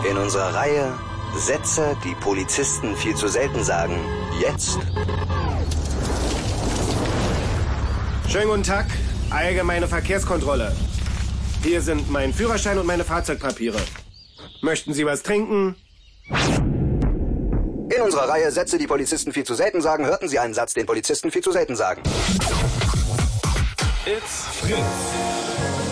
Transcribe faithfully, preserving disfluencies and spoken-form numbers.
In unserer Reihe Sätze, die Polizisten viel zu selten sagen. Jetzt. Schönen guten Tag. Allgemeine Verkehrskontrolle. Hier sind mein Führerschein und meine Fahrzeugpapiere. Möchten Sie was trinken? In unserer Reihe Sätze, die Polizisten viel zu selten sagen, hörten Sie einen Satz, den Polizisten viel zu selten sagen. It's Fritz.